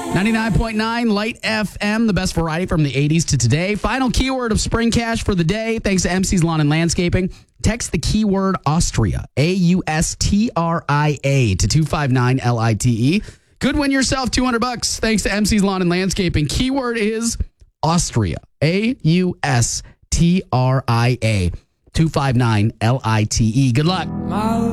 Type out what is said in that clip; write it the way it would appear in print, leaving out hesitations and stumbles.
99.9 Light FM, the best variety from the 80s to today. Final keyword of Spring Cash for the day, thanks to MC's Lawn and Landscaping. Text the keyword Austria, AUSTRIA, to 259LITE. Could win yourself $200 thanks to MC's Lawn and Landscaping. Keyword is Austria, AUSTRIA, 259LITE. Good luck.